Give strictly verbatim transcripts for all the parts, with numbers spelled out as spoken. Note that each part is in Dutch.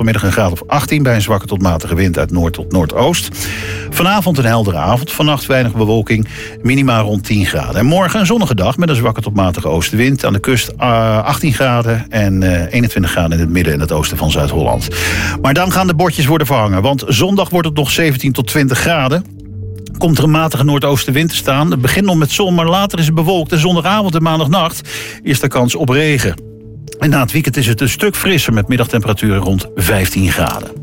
Vanmiddag een graad of achttien bij een zwakke tot matige wind uit noord tot noordoost. Vanavond een heldere avond. Vannacht weinig bewolking. Minima rond tien graden. En morgen een zonnige dag met een zwakke tot matige oostenwind. Aan de kust uh, achttien graden en uh, eenentwintig graden in het midden en het oosten van Zuid-Holland. Maar dan gaan de bordjes worden verhangen. Want zondag wordt het nog zeventien tot twintig graden. Komt er een matige noordoostenwind te staan. Het begint nog met zon, maar later is het bewolkt. En zondagavond en maandagnacht is er kans op regen. En na het weekend is het een stuk frisser met middagtemperaturen rond vijftien graden.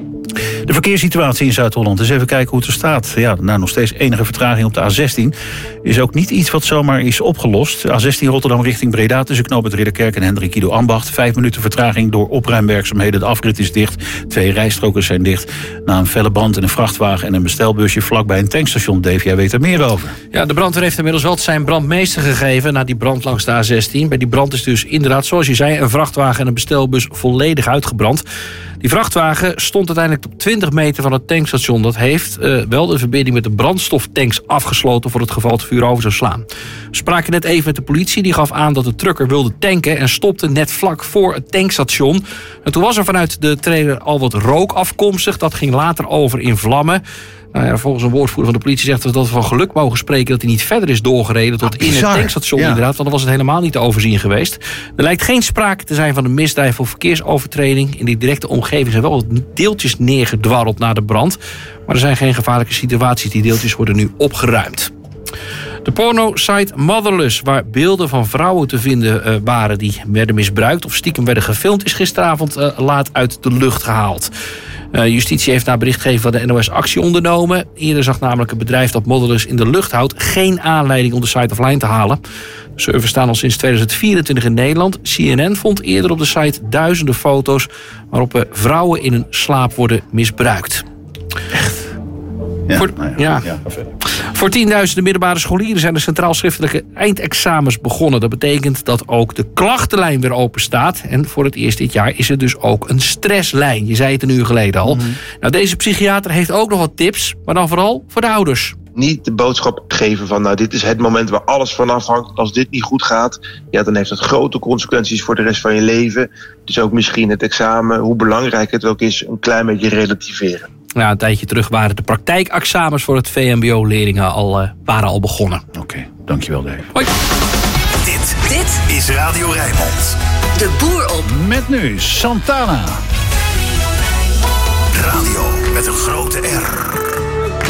De verkeerssituatie in Zuid-Holland. Dus even kijken hoe het er staat. Ja, nou, nog steeds enige vertraging op de A zestien. Is ook niet iets wat zomaar is opgelost. A zestien Rotterdam richting Breda tussen knooppunt Ridderkerk en Hendrik Ido Ambacht. Vijf minuten vertraging door opruimwerkzaamheden. De afrit is dicht. Twee rijstroken zijn dicht. Na een felle brand in een vrachtwagen en een bestelbusje vlakbij een tankstation. Dave, jij weet er meer over. Ja, de brandweer heeft inmiddels wel zijn brandmeester gegeven na die brand langs de A zestien. Bij die brand is dus inderdaad, zoals je zei, een vrachtwagen en een bestelbus volledig uitgebrand. Die vrachtwagen stond uiteindelijk op twintig meter van het tankstation. Dat heeft uh, wel de verbinding met de brandstoftanks afgesloten voor het geval het vuur over zou slaan. We spraken net even met de politie. Die gaf aan dat de trucker wilde tanken en stopte net vlak voor het tankstation. En toen was er vanuit de trailer al wat rook afkomstig. Dat ging later over in vlammen. Nou ja, volgens een woordvoerder van de politie zegt dat we van geluk mogen spreken dat hij niet verder is doorgereden tot ah, in het tankstation, ja. Inderdaad, want dan was het helemaal niet te overzien geweest. Er lijkt geen sprake te zijn van een misdrijf of verkeersovertreding. In die directe omgeving zijn wel wat deeltjes neergedwarreld na de brand. Maar er zijn geen gevaarlijke situaties. Die deeltjes worden nu opgeruimd. De porno-site Motherless, waar beelden van vrouwen te vinden uh, waren die werden misbruikt of stiekem werden gefilmd, is gisteravond uh, laat uit de lucht gehaald. Uh, justitie heeft na berichtgeving van de N O S actie ondernomen. Eerder zag namelijk het bedrijf dat Motherless in de lucht houdt geen aanleiding om de site offline te halen. De servers staan al sinds tweeduizend vierentwintig in Nederland. C N N vond eerder op de site duizenden foto's waarop uh, vrouwen in hun slaap worden misbruikt. Echt? Ja, voor, nou ja, ja. ja, voor tienduizenden middelbare scholieren zijn de centraal schriftelijke eindexamens begonnen. Dat betekent dat ook de klachtenlijn weer open staat. En voor het eerst dit jaar is er dus ook een stresslijn. Je zei het een uur geleden al. Mm-hmm. Nou, deze psychiater heeft ook nog wat tips, maar dan vooral voor de ouders. Niet de boodschap geven van, nou, dit is het moment waar alles van afhangt. Als dit niet goed gaat, ja, dan heeft dat grote consequenties voor de rest van je leven. Dus ook misschien het examen, hoe belangrijk het ook is, een klein beetje relativeren. Ja, een tijdje terug waren de praktijkexamens voor het V M B O-leerlingen al, uh, waren al begonnen. Oké, okay, dankjewel Dave. Hoi. Dit, dit is Radio Rijnmond. De boer op. Met nu Santana. Radio met een grote R.